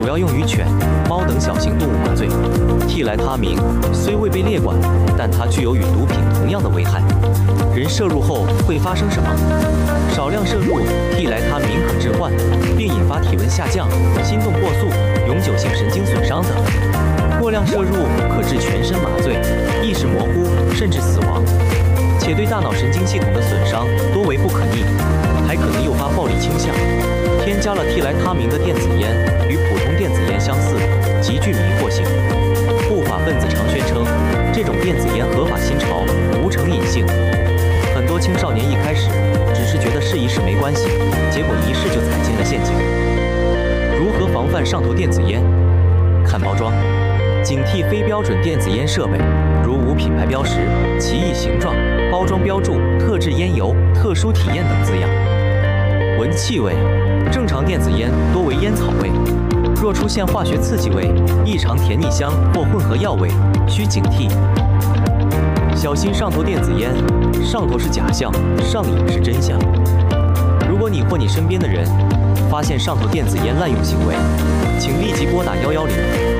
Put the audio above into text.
主要用于犬、猫等小型动物麻醉。替来他明虽未被列管，但它具有与毒品同样的危害。人摄入后会发生什么？少量摄入替来他明可致幻，并引发体温下降、心动过速、永久性神经损伤等。过量摄入可致全身麻醉、意识模糊，甚至死亡，且对大脑神经系统的损伤多为不可逆，还可能诱发暴力倾向。添加了替来他明的电子烟与普通电子烟相似，极具迷惑性。不法分子常宣称，这种电子烟合法新潮，无成瘾性。很多青少年一开始只是觉得试一试没关系，结果一试就踩进了陷阱。如何防范上头电子烟？看包装，警惕非标准电子烟设备，如无品牌标识、奇异形状、包装标注特制烟油、特殊体验等字样。闻气味，正常电子烟多为烟草味，若出现化学刺激味、异常甜腻香或混合药味，需警惕。小心上头电子烟，上头是假象，上瘾是真相。如果你或你身边的人发现上头电子烟滥用行为，请立即拨打110。